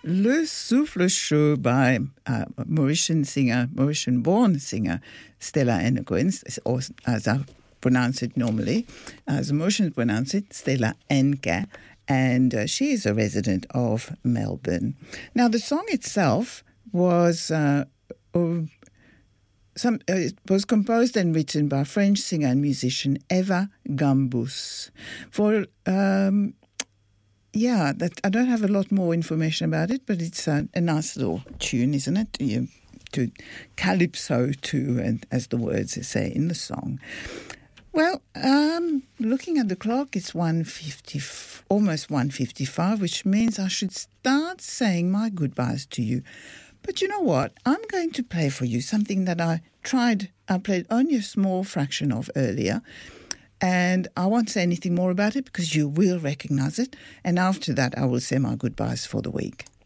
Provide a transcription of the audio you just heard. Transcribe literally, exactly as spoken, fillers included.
Le Souffle Chaud by uh, Mauritian singer, Mauritian-born singer Stella Ennequin, or as I pronounce it normally, as Mauritians pronounce it, Stella Enke, and uh, she is a resident of Melbourne. Now, the song itself was uh, uh, some uh, it was composed and written by French singer and musician Eva Gambus. For um, Yeah, that I don't have a lot more information about it, but it's a, a nice little tune, isn't it? You, to calypso to, and as the words say in the song. Well, um, looking at the clock, it's one fifty, almost one fifty-five, which means I should start saying my goodbyes to you. But you know what? I'm going to play for you something that I tried, I played only a small fraction of earlier. And I won't say anything more about it because you will recognize it. And after that, I will say my goodbyes for the week.